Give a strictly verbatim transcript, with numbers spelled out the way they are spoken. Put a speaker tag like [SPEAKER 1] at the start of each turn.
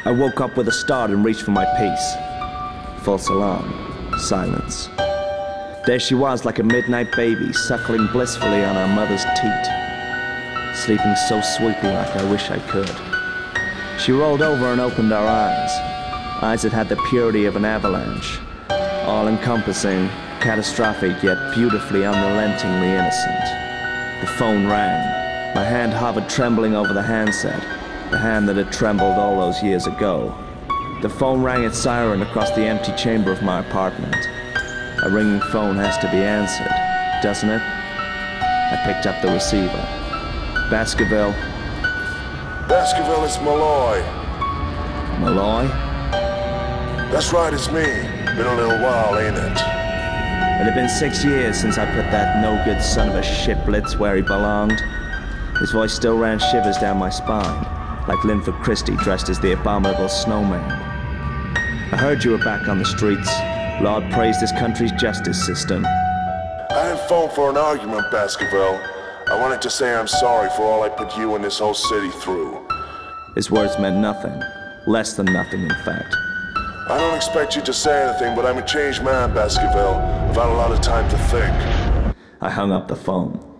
[SPEAKER 1] I woke up with a start and reached for my piece. False alarm. Silence. There she was like a midnight baby, suckling blissfully on her mother's teat. Sleeping so sweetly like I wish I could. She rolled over and opened her eyes. Eyes that had the purity of an avalanche. All-encompassing, catastrophic, yet beautifully unrelentingly innocent. The phone rang. My hand hovered trembling over the handset. The hand that had trembled all those years ago. The phone rang its siren across the empty chamber of my apartment. A ringing phone has to be answered, doesn't it? I picked up the receiver. Baskerville.
[SPEAKER 2] Baskerville, it's Malloy.
[SPEAKER 1] Malloy?
[SPEAKER 2] That's right, it's me. Been a little while, ain't it?
[SPEAKER 1] It had been six years since I put that no-good son of a shiplets where he belonged. His voice still ran shivers down my spine, like Linford Christie dressed as the abominable snowman. I heard you were back on the streets. Lord praise this country's justice system.
[SPEAKER 2] I didn't phone for an argument, Baskerville. I wanted to say I'm sorry for all I put you and this whole city through.
[SPEAKER 1] His words meant nothing. Less than nothing, in fact.
[SPEAKER 2] I don't expect you to say anything, but I'm a changed man, Baskerville. I've had a lot of time to think.
[SPEAKER 1] I hung up the phone.